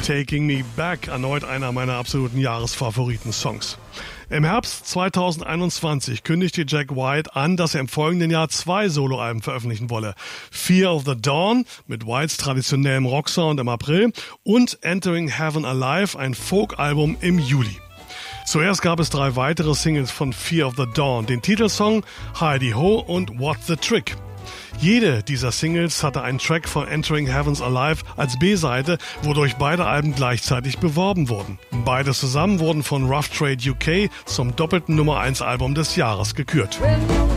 Taking Me Back, erneut einer meiner absoluten Jahresfavoriten-Songs. Im Herbst 2021 kündigte Jack White an, dass er im folgenden Jahr 2 Soloalben veröffentlichen wolle. Fear of the Dawn mit Whites traditionellem Rocksound im April und Entering Heaven Alive, ein Folk-Album im Juli. Zuerst gab es 3 weitere Singles von Fear of the Dawn, den Titelsong Heidi Ho und What's the Trick. Jede dieser Singles hatte einen Track von Entering Heavens Alive als B-Seite, wodurch beide Alben gleichzeitig beworben wurden. Beide zusammen wurden von Rough Trade UK zum doppelten Nummer 1 Album des Jahres gekürt.